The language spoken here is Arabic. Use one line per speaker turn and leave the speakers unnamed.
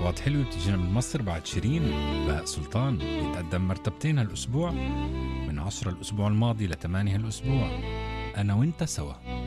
أصوات حلوة بتجينا من مصر بعد شيرين. بهاء سلطان بيتقدم مرتبتين هالأسبوع، من 10 الأسبوع الماضي ل8 هالأسبوع. أنا وإنت سوا.